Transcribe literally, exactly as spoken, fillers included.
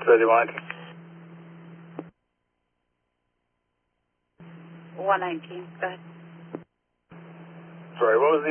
Ready, one nineteen. one nineteen, go ahead. Sorry, what was the